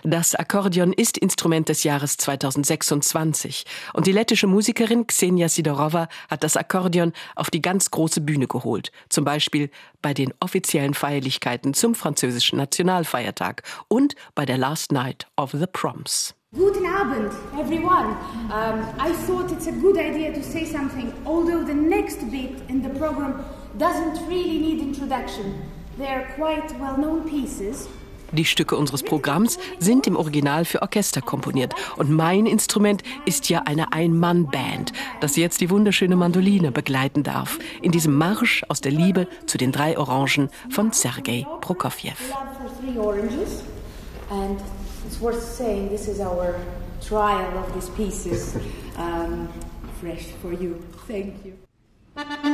Das Akkordeon ist Instrument des Jahres 2026 und die lettische Musikerin Ksenia Sidorova hat das Akkordeon auf die ganz große Bühne geholt, zum Beispiel bei den offiziellen Feierlichkeiten zum französischen Nationalfeiertag und bei der Last Night of the Proms. Guten Abend, everyone. I thought it's a good idea to say something, although the next bit in the program doesn't really need introduction. They're quite well-known pieces. Die Stücke unseres Programms sind im Original für Orchester komponiert. Und mein Instrument ist ja eine Ein-Mann-Band, das jetzt die wunderschöne Mandoline begleiten darf. In diesem Marsch aus der Liebe zu den 3 Orangen von Sergei Prokofjew. And it's worth saying this is our trial of these pieces. Fresh for you. Thank you.